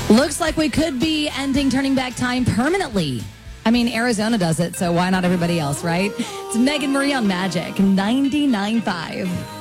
Looks like we could be ending turning back time permanently. I mean, Arizona does it, so why not everybody else, right? It's Megan Marie on Magic 99.5.